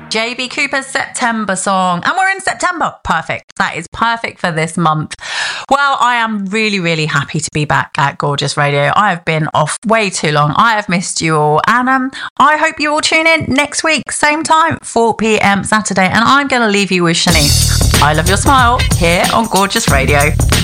JB Cooper's September song. And we're in September. Perfect. That is perfect for this month. Well, I am really, really happy to be back at Gorgeous Radio. I have been off way too long. I have missed you all. And I hope you all tune in next week, same time, 4 p.m. Saturday. And I'm going to leave you with Shanice. I Love Your Smile here on Gorgeous Radio.